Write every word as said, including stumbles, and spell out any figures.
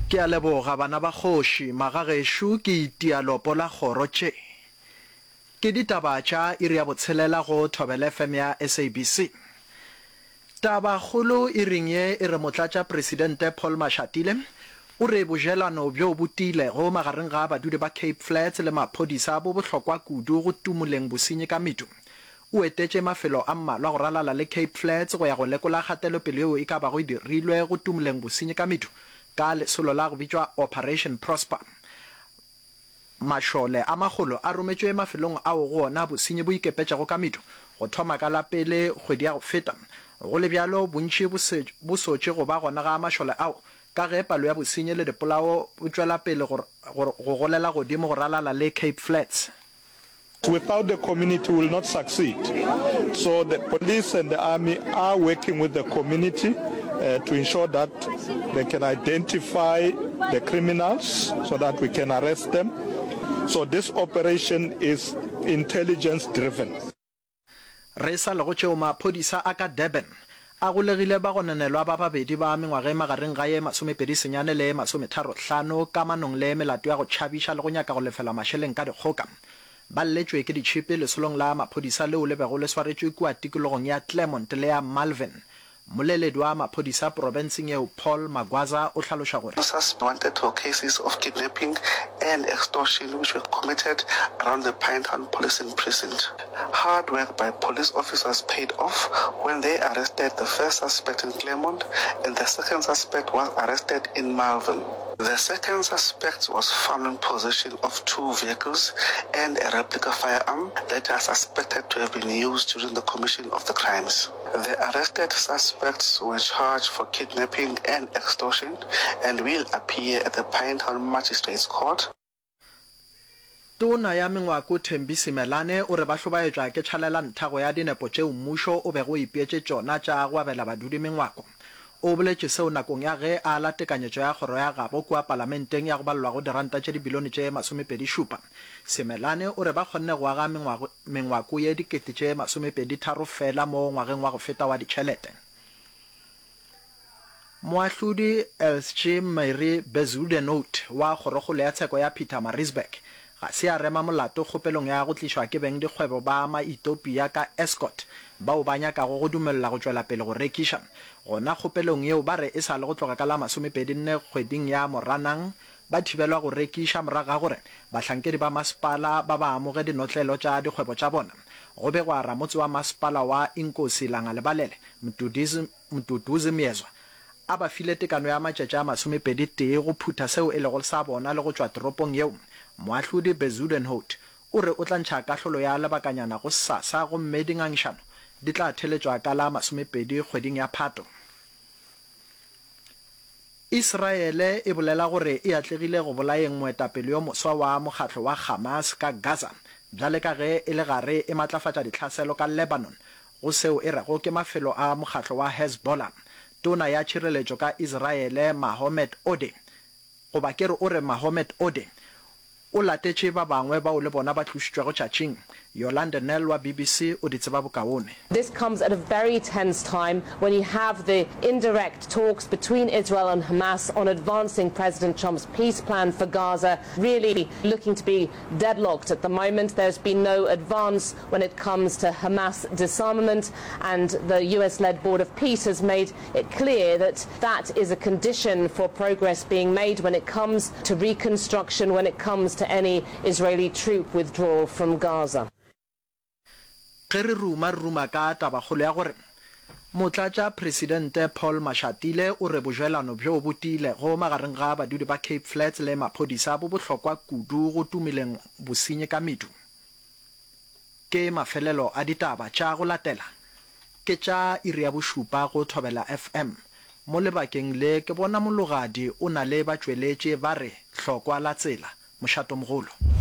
Ke a leboga bana ba kgoši magageshu ke itialopo la kgoro tše. Ke ditaba tša iri ya botshelela go Thobela F M ya S A B C. Taba kgolo e ring ye e re motlatša presidente Paul Mashatile o re bojelano bjo botile go magareng ga badudi ba Cape Flats le maphodisa bo bohlokwa kudu go tumoleng bosenyi ka medu. O etetše mafelo a mmalwa go ralala le Cape Flats go ya go lekola kgatelopele yeo e ka bago e dirilwe go tumoleng bosenyi ka medu ka lesolo la go bitšwa Operation Prosper. Mashole a magolo a rometšwe mafelong ao go ona bosenyi bo ikepetšago ka medu go thoma ka la pele kgwedi ya go feta. Go le bjalo bontši bo sotše go ba gona ga mashole ao ka ge palo ya bosenyi le dipolao bo tšwela pele go golela godimo go ralala le Cape Flats. Without the community, we will not succeed. So the police and the army are working with the community uh, to ensure that they can identify the criminals so that we can arrest them. So this operation is intelligence driven. Resa le go tšeo maphodisa a ka Durban a golegile ba go nenelwa ba babedi ba mengwaga e magareng ga ye masomepedi senyane le masometharo hlano ka manong le melato ya go tšhabiša le go nyaka go lefela mašheleng ka dikgoka. Ba letšwe ke ditšhipi lesolong la maphodisa leo le bego le swaretšwe kua tikologong ya Claremont le ya Malvern. Moleledi wa maphodisa provinceng eo Paul Magwaza o hlaloša gore wanted for cases of kidnapping and extortion which were committed around the Pinetown Policing Precinct. Hard work by police officers paid off when they arrested the first suspect in Claremont and the second suspect was arrested in Malvern. The second suspect was found in possession of two vehicles and a replica firearm that are suspected to have been used during the commission of the crimes. The arrested suspects were charged for kidnapping and extortion and will appear at the Pinetown Magistrates Court. Tona ya Mengwako Thembisi Melane o re ba hlobaetšwa ke tšhalela nthago ya dinepo tšeo mmušo o bego ipeetše tšona tša go abela badudi Mengwako. O boletše seo nakong ya ge a la tekanyetšo ya kgoro ya gabo kua parlamenteng ya go balelwa go diranta tše dibilione tše masomepedi šupa. Semelane o re ba kgonne go aga Mengwako ye dikete tše masomepedi tharo fela mo ngwageng wa go feta wa ditšhelete. Moahlodi Elsje Mary Bezudenhout wa kgorokgolo ya tsheko ya Pietermaritzburg ga se a rema molato kgopelong ya go tlišwa ke beng dikgwebo ba ma-Ethiopia ka Escort bao ba nyakago go dumelela go tšwela pele go rekiša. Gona kgopelong yeo ba re e sa le go tloga ka la masomepedi nne kgweding ya Moranang ba thibelwa go rekiša morago ga gore bahlankedi ba masepala ba ba amoge dinotlelo tša dikgwebo tša bona. Go be go ara motse wa masepala wa Inkosi Langalebalele Mduduzi Miezwa a ba file tekano ya matšatši a masomepedi tee go phutha seo e lego sa bona le go tšwa toropong yeo. Moahlodi Bezudenhout o re o tlantšha kahlolo ya lebakanyana go sasa go mme dingangišano di tla theletšwa ka la masomepedi kgweding ya Phato. Israele e bolela gore e atlegile go bolaeng moetapele yo moswa wa mokgatlo wa Hamas ka Gaza bjale ka ge e le gare e matlafatša ditlhaselo ka Lebanon go seo e rego ke mafelo a mokgatlo wa Hezbollah. Tona ya tšhireletšo ka Israele Mohamed Ode goba ke re o re Mohamed Ode o latetše ba bangwe bao le bona ba tlošitšwego tšatšing. Yolanda Nel wa B B C o di tseba bokaone. This comes at a very tense time when you have the indirect talks between Israel and Hamas on advancing President Trump's peace plan for Gaza, really looking to be deadlocked at the moment. There's been no advance when it comes to Hamas disarmament, and the U S-led Board of Peace has made it clear that that is a condition for progress being made when it comes to reconstruction, when it comes to any Israeli troop withdrawal from Gaza. Ge re ruma ruma ka tabakgolo ya gore motlatša presidente Paul Mashatile o re bojelano bjo botile go magareng ga badudi ba Cape Flats le maphodisa bo bohlokwa kudu go tumileng bosenyi ka medu. Ke mafelelo a ditaba tša go latela ke tša iri ya bošupa go Thobela F M. Mo lebakeng le ke bona mologadi o na le batšweletše ba re hlokwa la tsela mošato mogolo.